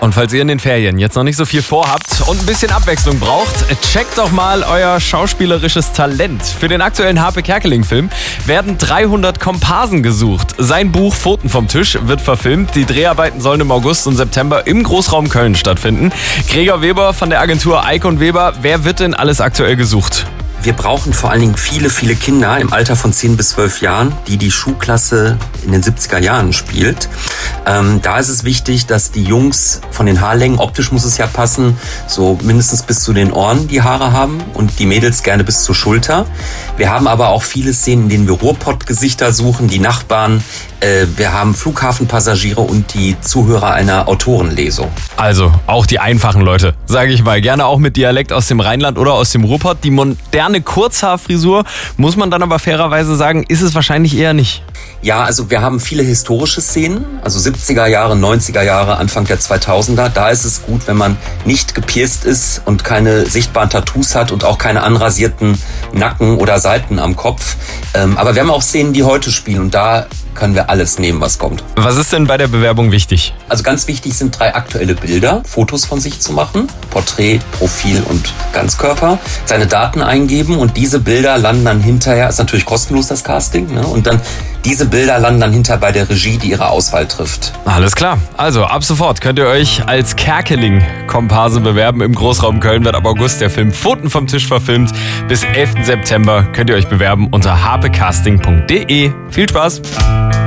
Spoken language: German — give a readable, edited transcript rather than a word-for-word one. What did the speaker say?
Und falls ihr in den Ferien jetzt noch nicht so viel vorhabt und ein bisschen Abwechslung braucht, checkt doch mal euer schauspielerisches Talent. Für den aktuellen Harpe Kerkeling-Film werden 300 Komparsen gesucht. Sein Buch Pfoten vom Tisch wird verfilmt. Die Dreharbeiten sollen im August und September im Großraum Köln stattfinden. Gregor Weber von der Agentur Eik & Weber, wer wird denn alles aktuell gesucht? Wir brauchen vor allen Dingen viele, viele Kinder im Alter von 10 bis 12 Jahren, die Schulklasse in den 70er Jahren spielt. Da ist es wichtig, dass die Jungs von den Haarlängen, optisch muss es ja passen, so mindestens bis zu den Ohren die Haare haben und die Mädels gerne bis zur Schulter. Wir haben aber auch viele Szenen, in denen wir Ruhrpott-Gesichter suchen, die Nachbarn. Wir haben Flughafenpassagiere und die Zuhörer einer Autorenlesung. Also auch die einfachen Leute, sage ich mal. Gerne auch mit Dialekt aus dem Rheinland oder aus dem Ruhrpott. Die moderne Kurzhaarfrisur, muss man dann aber fairerweise sagen, ist es wahrscheinlich eher nicht. Ja, also wir haben viele historische Szenen, also 70er Jahre, 90er Jahre, Anfang der 2000er. Da ist es gut, wenn man nicht gepierst ist und keine sichtbaren Tattoos hat und auch keine anrasierten Nacken oder Seiten am Kopf. Aber wir haben auch Szenen, die heute spielen und da können wir alles nehmen, was kommt. Was ist denn bei der Bewerbung wichtig? Also ganz wichtig sind 3 aktuelle Bilder, Fotos von sich zu machen, Porträt, Profil und Ganzkörper, seine Daten eingeben und diese Bilder landen dann hinterher, ist natürlich kostenlos das Casting, ne? Und dann diese Bilder landen dann hinter bei der Regie, die ihre Auswahl trifft. Alles klar. Also ab sofort könnt ihr euch als Kerkeling-Komparse bewerben. Im Großraum Köln wird ab August der Film Pfoten vom Tisch verfilmt. Bis 11. September könnt ihr euch bewerben unter harpecasting.de. Viel Spaß!